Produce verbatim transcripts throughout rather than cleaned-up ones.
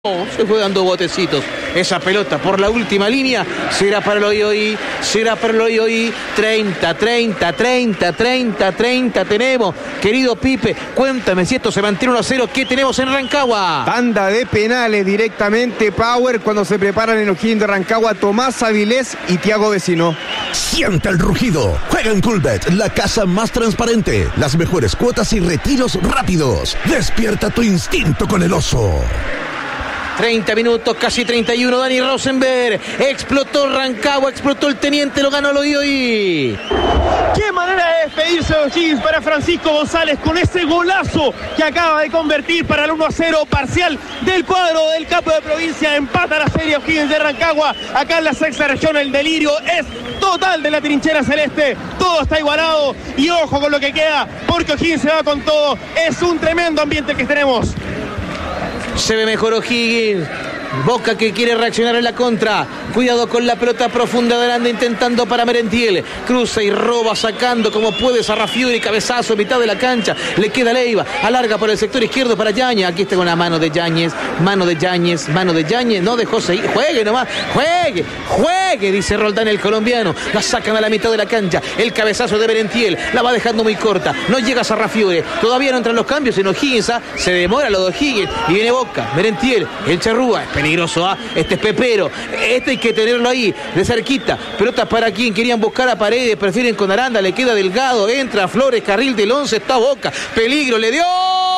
Oh, se fue dando botecitos. Esa pelota por la última línea será para el Oyoí, será para el Oyoí. treinta, treinta, treinta, treinta, treinta tenemos. Querido Pipe, cuéntame si esto se mantiene uno a cero. ¿Qué tenemos en Rancagua? Tanda de penales directamente, Power, cuando se preparan en O'Higgins de Rancagua, Tomás Avilés y Tiago Vecino. Siente el rugido. Juega en Coolbet, la casa más transparente. Las mejores cuotas y retiros rápidos. Despierta tu instinto con el oso. treinta minutos, casi treinta y uno. Dani Rosenberg. Explotó Rancagua, explotó el teniente, lo ganó el Oyoí. Qué manera de despedirse de O'Higgins para Francisco González con ese golazo que acaba de convertir para el uno a cero parcial del cuadro del capo de provincia. Empata la serie O'Higgins de Rancagua. Acá en la sexta región el delirio es total de la trinchera celeste. Todo está igualado y ojo con lo que queda porque O'Higgins se va con todo. Es un tremendo ambiente que tenemos. Se ve mejor O'Higgins. Boca que quiere reaccionar en la contra. Cuidado con la pelota profunda de Aranda intentando para Merentiel. Cruza y roba sacando como puede Sarrafiori. Cabezazo, mitad de la cancha. Le queda Leiva. Alarga por el sector izquierdo para Yáñez. Aquí está con la mano de Yáñez. Mano de Yáñez. Mano de Yáñez. No dejó seguir. Juegue nomás. Juegue. Juegue, dice Roldán el colombiano. La sacan a la mitad de la cancha. El cabezazo de Merentiel. La va dejando muy corta. No llega Sarrafiori. Todavía no entran los cambios en O'Higgins. ¿ah? Se demora lo de O'Higgins. Y viene Boca. Merentiel. El Charrúa. Peligroso, ¿ah? Este es Pepero. Este hay que tenerlo ahí, de cerquita. Pelota para quien querían buscar a Paredes. Prefieren con Aranda. Le queda Delgado. Entra Flores. Carril del once. Está Boca. Peligro. Le dio.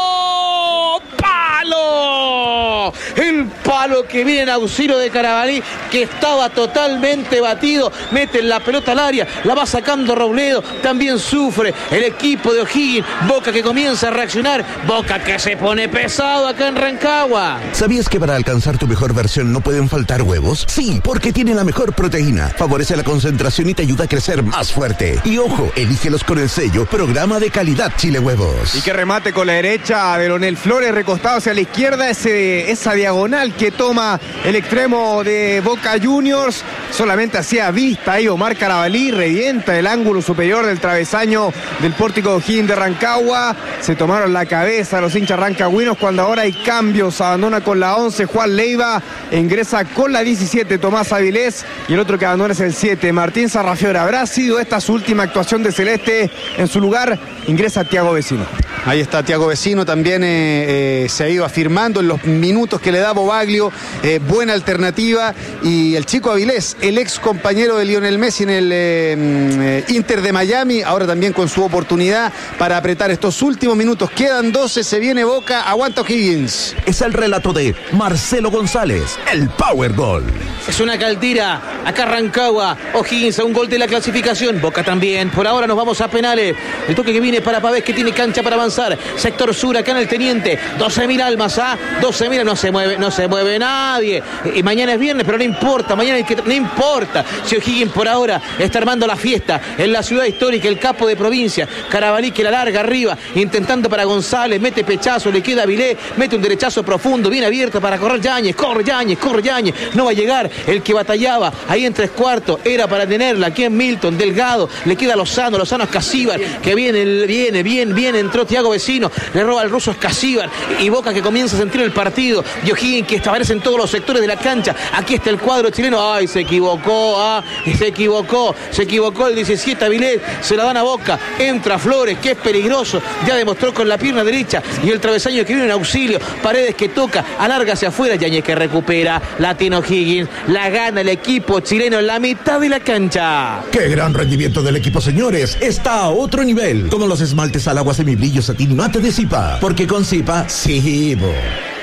¡Palo! El palo que viene en auxilio de Carabalí, que estaba totalmente batido. Meten la pelota al área. La va sacando Robledo. También sufre el equipo de O'Higgins. Boca que comienza a reaccionar. Boca que se pone pesado acá en Rancagua. ¿Sabías que para alcanzar tu mejor versión no pueden faltar huevos? Sí, porque tiene la mejor proteína. Favorece la concentración y te ayuda a crecer más fuerte. Y ojo, elígelos con el sello Programa de Calidad Chile Huevos. Y que remate con la derecha de Leonel Flores, recostado hacia la izquierda, ese, esa diagonal que toma el extremo de Boca Juniors. Solamente hacía vista ahí Omar Carabalí, revienta el ángulo superior del travesaño del pórtico de O'Higgins de Rancagua. Se tomaron la cabeza los hinchas rancagüinos cuando ahora hay cambios. Abandona con la once Juan Leiva, ingresa con la diecisiete Tomás Avilés y el otro que abandona es el siete Martín Sarrafiori. ¿Habrá sido esta su última actuación de Celeste? En su lugar ingresa Tiago Vecino. Ahí está Tiago Vecino, también eh, eh, se ha ido afirmando en los minutos que le da Bobaglio, eh, buena alternativa, y el chico Avilés, el ex compañero de Lionel Messi en el eh, eh, Inter de Miami, ahora también con su oportunidad para apretar estos últimos minutos. Quedan doce, se viene Boca, aguanta O'Higgins. Es el relato de Marcelo González, el Power Gol. Es una caldira, acá Rancagua, O'Higgins a un gol de la clasificación, Boca también. Por ahora nos vamos a penales. El toque que viene para Pavés, que tiene cancha para avanzar. Sector sur, acá en el Teniente. doce mil almas, ¿ah? doce mil, no se mueve, no se mueve nadie. Y mañana es viernes, pero no importa, mañana hay que, no importa. Si O'Higgins por ahora está armando la fiesta en la ciudad histórica, el capo de provincia, Carabalí que la larga arriba, intentando para González, mete pechazo, le queda Vilé, mete un derechazo profundo, bien abierto para correr Yáñez, corre Yáñez, corre Yáñez, no va a llegar el que batallaba ahí en tres cuartos, era para tenerla aquí en Milton, Delgado, le queda Lozano, Lozano Escasíbar, que viene, viene, bien, bien, entró Tiago Vecino, le roba al ruso Escasíbar, y Boca que comienza a sentir el partido, y O'Higgins que establece en todos los sectores de la cancha. Aquí está el cuadro chileno, ay, se equivocó, ah, se equivocó, se equivocó el diecisiete Avilés, se la dan a Boca, entra Flores, que es peligroso, ya demostró con la pierna derecha, y el travesaño que viene en auxilio, Paredes que toca, alarga hacia afuera, Yáñez que recupera, la tiene O'Higgins, la gana el equipo chileno en la mitad de la cancha. ¡Qué gran rendimiento del equipo, señores! Está a otro nivel, como los esmaltes al agua semibrillo satín mate de Zipa, porque con Zipa, sí, bo.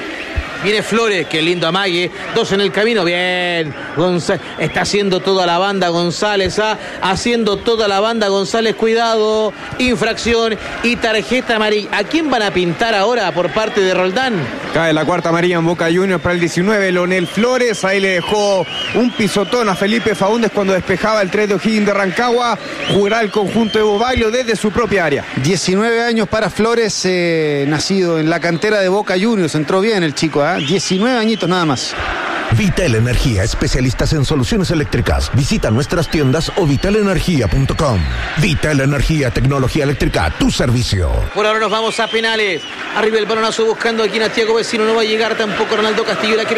Viene Flores, qué lindo amague, dos en el camino, bien, González, está haciendo toda la banda González, ¿ah? haciendo toda la banda González, cuidado, infracción y tarjeta amarilla. ¿A quién van a pintar ahora por parte de Roldán? Cae la cuarta amarilla en Boca Juniors para el diecinueve, Leonel Flores, ahí le dejó un pisotón a Felipe Faúndez cuando despejaba el tres de O'Higgins de Rancagua. Jugará el conjunto de Bobaglio desde su propia área. diecinueve años para Flores, eh, nacido en la cantera de Boca Juniors, entró bien el chico, ¿eh? diecinueve añitos nada más. Vital Energía, especialistas en soluciones eléctricas. Visita nuestras tiendas o vital energía punto com. Vital Energía, tecnología eléctrica, tu servicio. Por ahora nos vamos a penales. Arriba el balonazo buscando aquí a Tiago Vecino. No va a llegar tampoco Ronaldo Castillo. La quiere